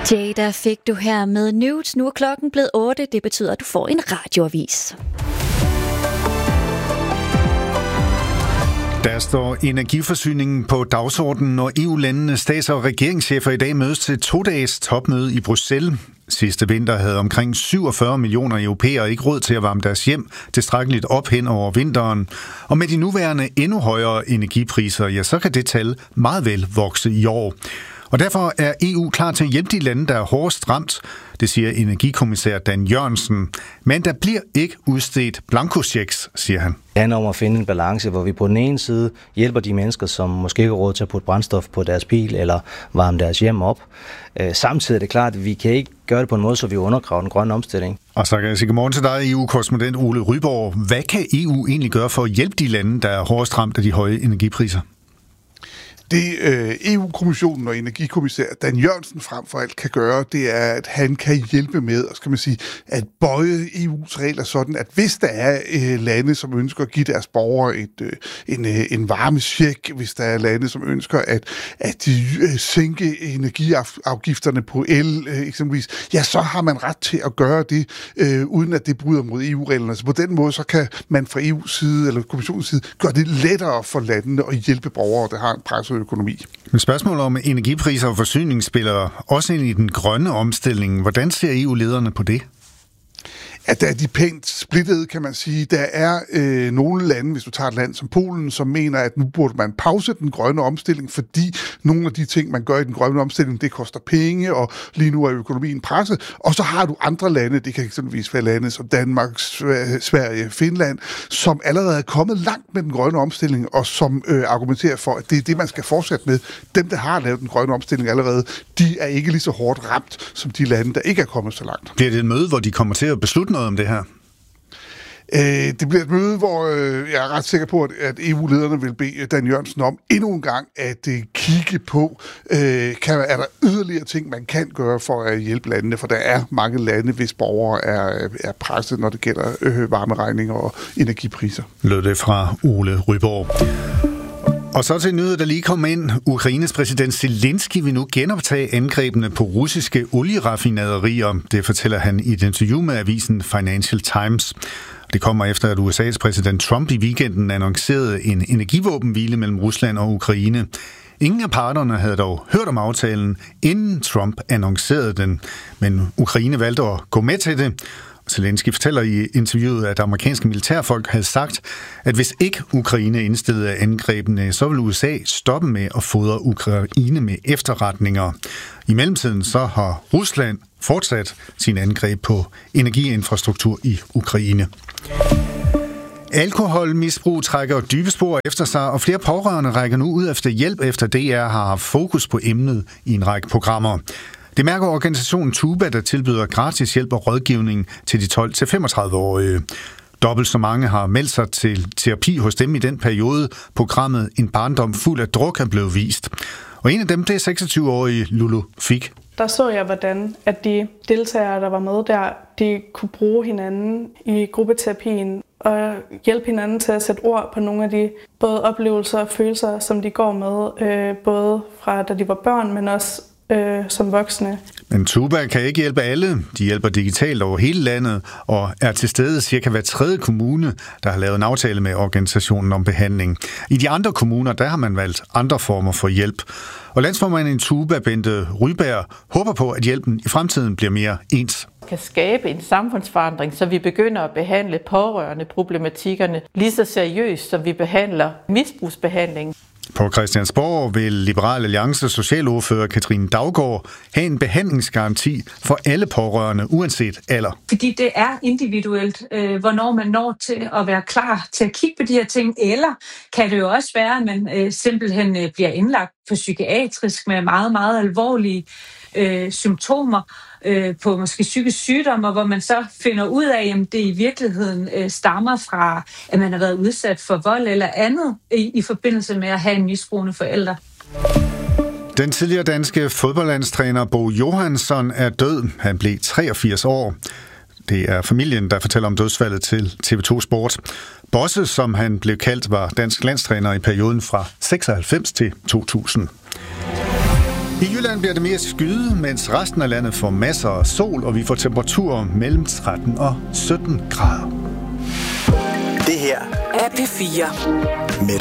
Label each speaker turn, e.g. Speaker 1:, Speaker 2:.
Speaker 1: Jada fik du her med News. Nu er klokken blevet 8. Det betyder, at du får en radioavis.
Speaker 2: Der står energiforsyningen på dagsordenen, når EU-landenes stats- og regeringschefer i dag mødes til 2-dages topmøde i Bruxelles. Sidste vinter havde omkring 47 millioner europæere ikke råd til at varme deres hjem tilstrækkeligt op hen over vinteren. Og med de nuværende endnu højere energipriser, ja, så kan det tal meget vel vokse i år. Og derfor er EU klar til at hjælpe de lande, der er hårdest ramt. Det siger energikommissær Dan Jørgensen. Men der bliver ikke udstedt blankochecks, siger han.
Speaker 3: Det handler om at finde en balance, hvor vi på den ene side hjælper de mennesker, som måske ikke har råd til at putte brændstof på deres bil eller varme deres hjem op. Samtidig er det klart, at vi kan ikke gøre det på en måde, så vi undergraver den grønne omstilling.
Speaker 2: Og så kan jeg sige godmorgen til dig, EU-korrespondent Ole Ryborg. Hvad kan EU egentlig gøre for at hjælpe de lande, der er hårdest ramt af de høje energipriser?
Speaker 4: Det EU-kommissionen og energikommissær Dan Jørgensen frem for alt kan gøre, det er, at han kan hjælpe med, skal man sige, at bøje EU's regler sådan, at hvis der er lande, som ønsker at give deres borgere en varmecheck, hvis der er lande, som ønsker at sænke energiafgifterne på el eksempelvis, ja, så har man ret til at gøre det, uden at det bryder mod EU-reglerne. Så på den måde, så kan man fra EU's side, eller kommissionens side, gøre det lettere for landene at hjælpe borgere, der har en presset økonomi.
Speaker 2: Men spørgsmålet om energipriser og forsyning spiller også ind i den grønne omstilling. Hvordan ser EU-lederne på det?
Speaker 4: At der er de pænt splittede, kan man sige. Der er nogle lande, hvis du tager et land som Polen, som mener, at nu burde man pause den grønne omstilling, fordi nogle af de ting, man gør i den grønne omstilling, det koster penge, og lige nu er økonomien presset. Og så har du andre lande, det kan eksempelvis være lande som Danmark, Sverige, Finland, som allerede er kommet langt med den grønne omstilling, og som argumenterer for, at det er det, man skal fortsætte med. Dem, der har lavet den grønne omstilling allerede, de er ikke lige så hårdt ramt, som de lande, der ikke er kommet så langt.
Speaker 2: Bliver det et møde, hvor de kommer til at beslutte noget om det her?
Speaker 4: Det bliver et møde, hvor jeg er ret sikker på, at EU-lederne vil bede Dan Jørgensen om endnu en gang at kigge på, er der yderligere ting, man kan gøre for at hjælpe landene, for der er mange lande, hvis borgere er presset, når det gælder varmeregninger og energipriser.
Speaker 2: Lød det fra Ole Ryborg. Og så til nyheder, der lige kom ind. Ukraines præsident Zelensky vil nu genoptage angrebene på russiske olieraffinaderier. Det fortæller han i et interview med avisen Financial Times. Det kommer efter, at USA's præsident Trump i weekenden annoncerede en energivåbenhvile mellem Rusland og Ukraine. Ingen af parterne havde dog hørt om aftalen, inden Trump annoncerede den, men Ukraine valgte at gå med til det. Zelensky fortæller i interviewet, at amerikanske militærfolk havde sagt, at hvis ikke Ukraine indstillede angrebene, så ville USA stoppe med at fodre Ukraine med efterretninger. I mellemtiden så har Rusland fortsat sin angreb på energiinfrastruktur i Ukraine. Alkoholmisbrug trækker dybe spor efter sig, og flere pårørende rækker nu ud efter hjælp, efter DR har haft fokus på emnet i en række programmer. Det mærker organisationen Tuba, der tilbyder gratis hjælp og rådgivning til de 12-35-årige. Dobbelt så mange har meldt sig til terapi hos dem i den periode, programmet En barndom fuld af druk er blevet vist. Og en af dem, det er 26-årige Lulu Fik.
Speaker 5: Der så jeg, hvordan at de deltagere, der var med der, de kunne bruge hinanden i gruppeterapien og hjælpe hinanden til at sætte ord på nogle af de både oplevelser og følelser, som de går med, både fra da de var børn, men også som voksne.
Speaker 2: Men Tuba kan ikke hjælpe alle. De hjælper digitalt over hele landet og er til stede cirka hver tredje kommune, der har lavet en aftale med organisationen om behandling. I de andre kommuner, der har man valgt andre former for hjælp. Og landsformanden i Tuba, Bente Ryberg, håber på, at hjælpen i fremtiden bliver mere ens.
Speaker 6: Kan skabe en samfundsforandring, så vi begynder at behandle pårørende problematikkerne lige så seriøst, som vi behandler misbrugsbehandling.
Speaker 2: På Christiansborg vil Liberal Alliance socialordfører Katrine Daugaard have en behandlingsgaranti for alle pårørende, uanset alder.
Speaker 7: Fordi det er individuelt, hvornår man når til at være klar til at kigge på de her ting, eller kan det jo også være, at man simpelthen bliver indlagt på psykiatrisk med meget, meget alvorlige symptomer på måske psykisk sygdom, hvor man så finder ud af, at det i virkeligheden stammer fra, at man har været udsat for vold eller andet i forbindelse med at have en misbrugende forælder.
Speaker 2: Den tidligere danske fodboldlandstræner Bo Johansson er død. Han blev 83 år. Det er familien, der fortæller om dødsfaldet til TV2 Sport. Bosse, som han blev kaldt, var dansk landstræner i perioden fra 96 til 2000. I Jylland bliver det mere skyde, mens resten af landet får masser af sol, og vi får temperaturer mellem 13 og 17 grader.
Speaker 8: Det her er P4. Med